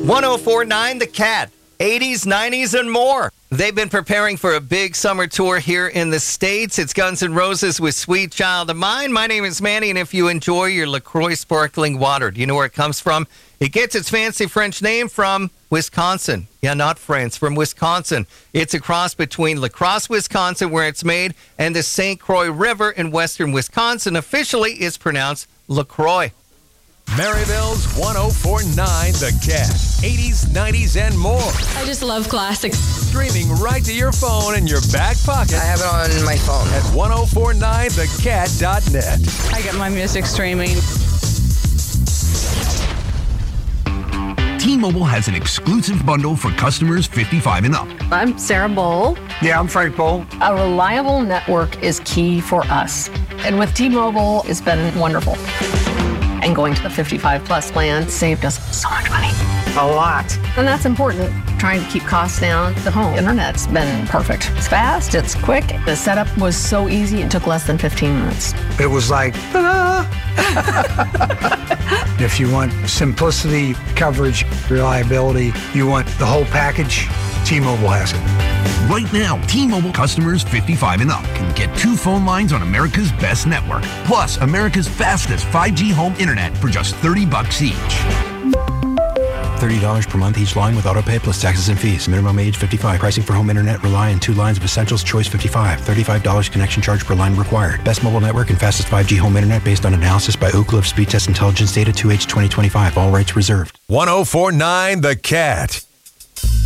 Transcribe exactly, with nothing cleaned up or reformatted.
one oh four point nine The Cat. eighties, nineties, and more. They've been preparing for a big summer tour here in the States. It's Guns N' Roses with Sweet Child of Mine. My name is Manny, and if you enjoy your LaCroix sparkling water, do you know where it comes from? It gets its fancy French name from Wisconsin. Yeah, not France, from Wisconsin. It's a cross between La Crosse, Wisconsin, where it's made, and the Saint Croix River in western Wisconsin. Officially, it's pronounced LaCroix. Maryville's one oh four point nine The Cat. eighties, nineties, and more. I just love classics. Streaming right to your phone in your back pocket. I have it on my phone. At ten forty-nine the cat dot net. I get my music streaming. T-Mobile has an exclusive bundle for customers fifty-five and up. I'm Sarah Bowl. Yeah, I'm Frank Bowl. A reliable network is key for us. And with T-Mobile, it's been wonderful. And going to the fifty-five plus plan saved us so much money. A lot. And that's important. Trying to keep costs down. The home internet's been perfect. It's fast, it's quick. The setup was so easy, it took less than fifteen minutes. It was like, ta-da! If you want simplicity, coverage, reliability, you want the whole package, T-Mobile has it. Right now, T-Mobile customers fifty-five and up can get two phone lines on America's best network, plus America's fastest five G home internet for just thirty bucks each. thirty dollars per month each line with autopay plus taxes and fees. Minimum age fifty-five. Pricing for home internet rely on two lines of Essentials Choice fifty-five. thirty-five dollars connection charge per line required. Best mobile network and fastest five G home internet based on analysis by Ookla of Speed Test Intelligence Data two H twenty twenty-five. All rights reserved. ten forty-nine The Cat.